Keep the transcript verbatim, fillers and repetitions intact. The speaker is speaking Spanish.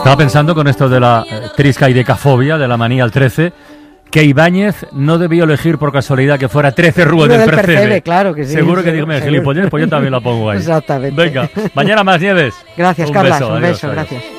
Estaba pensando con esto de la eh, trisca y decafobia, de la manía al trece, que Ibáñez no debió elegir por casualidad que fuera trece Rue del, del Percebe. Percebe. Claro que sí. Seguro que dígame gilipollas, pues yo también la pongo ahí. Exactamente. Venga, mañana más Nieves. Gracias, un Carlas. Beso, un adiós, beso, adiós. gracias.